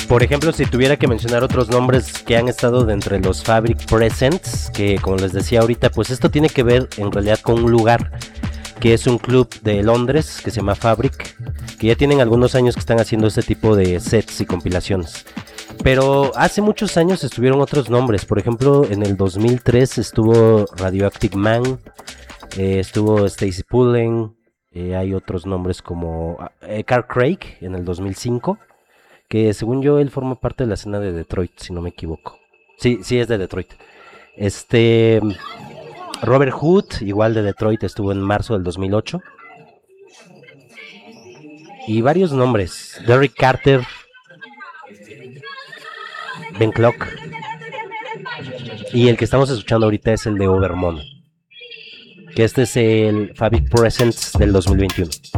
Por ejemplo, si tuviera que mencionar otros nombres que han estado de entre los Fabric Presents, que como les decía ahorita, pues esto tiene que ver en realidad con un lugar que es un club de Londres que se llama Fabric, que ya tienen algunos años que están haciendo este tipo de sets y compilaciones. Pero hace muchos años estuvieron otros nombres. Por ejemplo, en el 2003 estuvo Radioactive Man, estuvo Stacy Pullen, hay otros nombres como Carl Craig en el 2005, que según yo él forma parte de la escena de Detroit, si no me equivoco. Sí, sí es de Detroit. Este Robert Hood, igual de Detroit, estuvo en marzo del 2008. Y varios nombres. Derrick Carter, Ben Clock. Y el que estamos escuchando ahorita es el de Overmont, que este es el Fabric Presents del 2021.